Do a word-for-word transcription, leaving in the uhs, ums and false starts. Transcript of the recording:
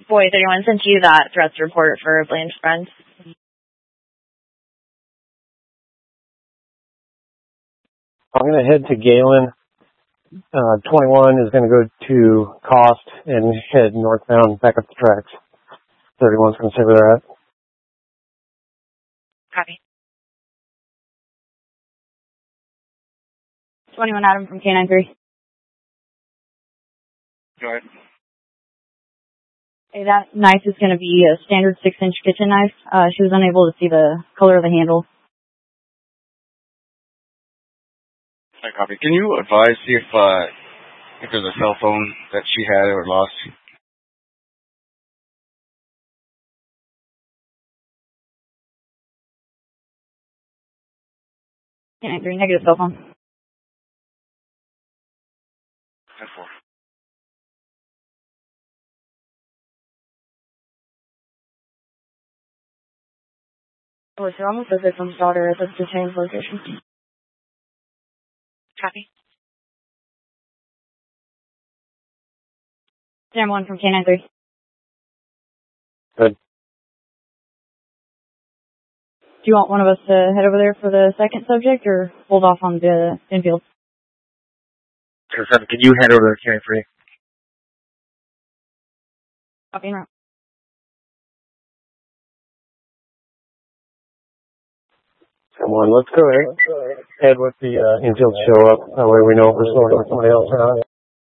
Boy thirty-one sent you that threats report for Blaine's friend. I'm going to head to Galen. Uh, twenty-one is going to go to Cost and head northbound back up the tracks. thirty-one's going to stay where they're at. Copy. twenty-one Adam from K nine three. Go ahead. Hey, that knife is going to be a standard six-inch kitchen knife. Uh, she was unable to see the color of the handle. I copy. Can you advise, see if, uh, if there's a cell phone that she had or lost? K nine three, negative cell phone. ten four. Oh, so almost the victim's daughter at the detained location. Copy. Sam one from K nine three. Good. Do you want one of us to head over there for the second subject or hold off on the infield? Can you head over to K nine three? Copy and route. Come on, let's go ahead. Head with the uh, infield show up. That way we know if we're slowing with somebody else or not.